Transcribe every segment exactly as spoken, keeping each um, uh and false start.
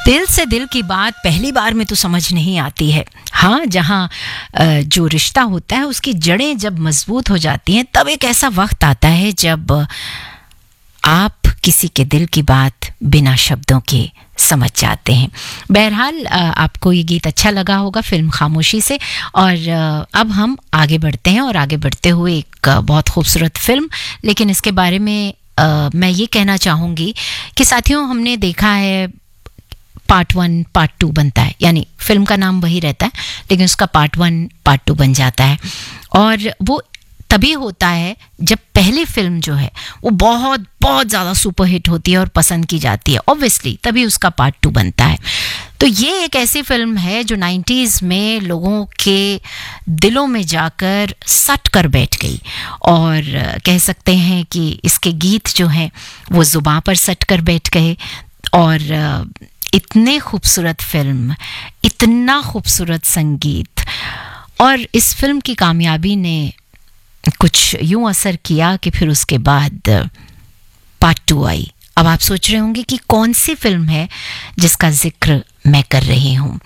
दिल से दिल की बात पहली बार में तो समझ नहीं आती है। हाँ, जहाँ जो रिश्ता होता है उसकी जड़ें जब मजबूत हो जाती हैं तब एक ऐसा वक्त आता है जब आप किसी के दिल की बात बिना शब्दों के समझ जाते हैं। बहरहाल आपको ये गीत अच्छा लगा होगा फिल्म खामोशी से, और अब हम आगे बढ़ते हैं और आगे बढ़ते हुए एक बहुत खूबसूरत फिल्म, लेकिन इसके बारे में आ, मैं ये कहना चाहूँगी कि साथियों, हमने देखा है पार्ट वन पार्ट टू बनता है, यानी फिल्म का नाम वही रहता है लेकिन उसका पार्ट वन पार्ट टू बन जाता है, और वो तभी होता है जब पहली फिल्म जो है वो बहुत बहुत ज़्यादा सुपरहिट होती है और पसंद की जाती है, ऑब्वियसली तभी उसका पार्ट टू बनता है। तो ये एक ऐसी फिल्म है जो नाइन्टीज़ में लोगों के दिलों में जाकर सट कर बैठ गई, और कह सकते हैं कि इसके गीत जो हैं वो ज़ुबां पर सट कर बैठ गए, और इतने खूबसूरत फिल्म, इतना खूबसूरत संगीत, और इस फिल्म की कामयाबी ने कुछ यूं असर किया कि फिर उसके बाद पार्ट टू आई। अब आप सोच रहे होंगे कि कौन सी फिल्म है जिसका जिक्र मैं कर रही हूँ।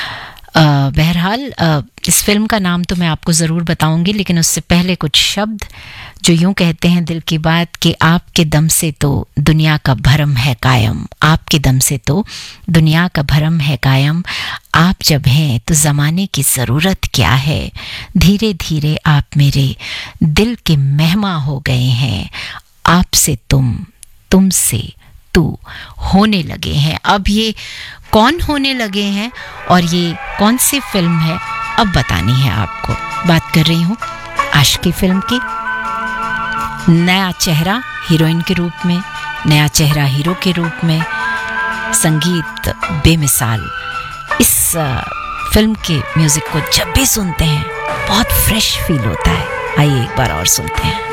बहरहाल इस फिल्म का नाम तो मैं आपको ज़रूर बताऊंगी, लेकिन उससे पहले कुछ शब्द जो यूं कहते हैं दिल की बात कि आपके दम से तो दुनिया का भरम है कायम, आपके दम से तो दुनिया का भरम है कायम, आप जब हैं तो ज़माने की ज़रूरत क्या है, धीरे धीरे आप मेरे दिल के मेहमा हो गए हैं, आपसे तुम, तुमसे तू होने लगे हैं। अब ये कौन होने लगे हैं और ये कौन सी फिल्म है, अब बतानी है आपको। बात कर रही हूँ आशिकी फिल्म की। नया चेहरा हीरोइन के रूप में, नया चेहरा हीरो के रूप में, संगीत बेमिसाल। इस फिल्म के म्यूजिक को जब भी सुनते हैं बहुत फ्रेश फील होता है। आइए एक बार और सुनते हैं।